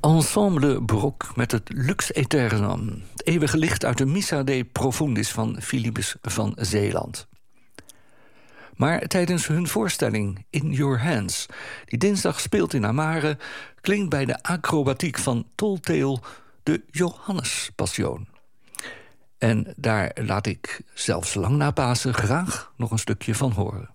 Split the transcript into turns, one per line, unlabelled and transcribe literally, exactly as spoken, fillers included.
Ensemble Brok met het Lux Aeternam, het eeuwige licht uit de Missa de Profundis van Philippus van Zeeland. Maar tijdens hun voorstelling In Your Hands, die dinsdag speelt in Amare, klinkt bij de acrobatiek van Tolteel de Johannespassion. En daar laat ik zelfs lang na Pasen graag nog een stukje van horen.